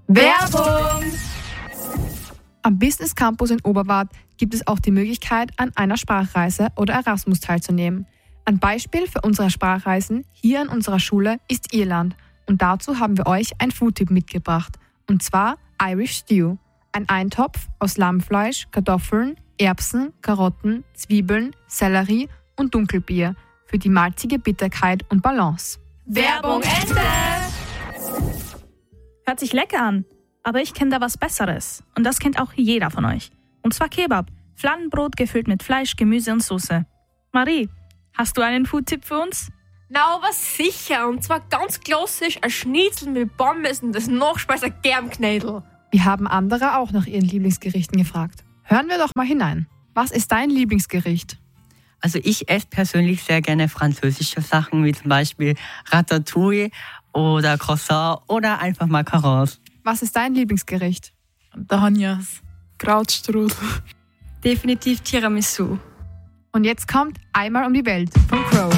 Werbung! Am Business Campus in Oberwart gibt es auch die Möglichkeit, an einer Sprachreise oder Erasmus teilzunehmen. Ein Beispiel für unsere Sprachreisen hier an unserer Schule ist Irland. Und dazu haben wir euch ein Foodtipp mitgebracht. Und zwar Irish Stew. Ein Eintopf aus Lammfleisch, Kartoffeln, Erbsen, Karotten, Zwiebeln, Sellerie und Dunkelbier für die malzige Bitterkeit und Balance. Werbung Ende! Hört sich lecker an, aber ich kenne da was Besseres. Und das kennt auch jeder von euch. Und zwar Kebab. Fladenbrot gefüllt mit Fleisch, Gemüse und Soße. Marie, hast du einen Foodtipp für uns? Na, aber sicher. Und zwar ganz klassisch ein Schnitzel mit Pommes und das Nachspeis ein Germknödel. Wir haben andere auch nach ihren Lieblingsgerichten gefragt. Hören wir doch mal hinein. Was ist dein Lieblingsgericht? Also ich esse persönlich sehr gerne französische Sachen, wie zum Beispiel Ratatouille oder Croissant oder einfach Macarons. Was ist dein Lieblingsgericht? Danias. Krautstrudel. Definitiv Tiramisu. Und jetzt kommt Einmal um die Welt von Crow.